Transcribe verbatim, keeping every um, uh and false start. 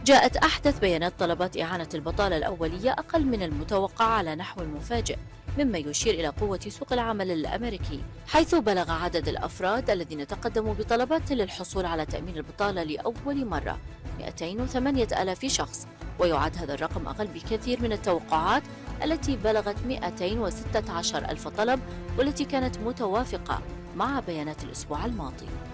جاءت أحدث بيانات طلبات إعانة البطالة الأولية أقل من المتوقع على نحو مفاجئ، مما يشير إلى قوة سوق العمل الأمريكي، حيث بلغ عدد الأفراد الذين تقدموا بطلبات للحصول على تأمين البطالة لأول مرة مئتين وثمانية آلاف شخص. ويعد هذا الرقم أقل بكثير من التوقعات التي بلغت مئتين وستة عشر ألف طلب، والتي كانت متوافقة مع بيانات الأسبوع الماضي.